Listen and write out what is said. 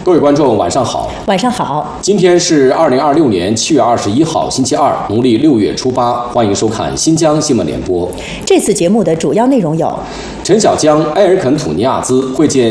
各位观众，晚上好。 晚上好。 今天是2026年7月21号，星期二，农历6月初8。欢迎收看新疆新闻联播。 这次节目的主要内容有： 陈小江、埃尔肯·土尼亚兹会见